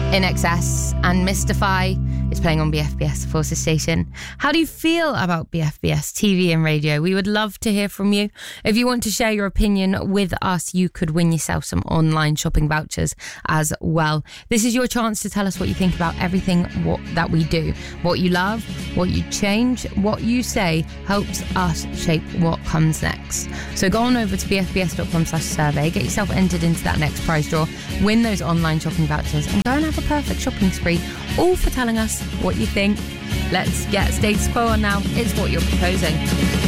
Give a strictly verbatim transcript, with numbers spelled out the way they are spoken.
In Excess and Mystify is playing on B F B S, the Forces station. How do you feel about B F B S T V and radio? We would love to hear from you. If you want to share your opinion with us, you could win yourself some online shopping vouchers as well. This is your chance to tell us what you think about everything what, that we do. What you love, what you change, what you say helps us shape what comes next. So go on over to bfbs.com slash survey, get yourself entered into that next prize draw, win those online shopping vouchers, and go and have a perfect shopping spree, all for telling us what you think. Let's get Status Quo on now. It's What You're Proposing.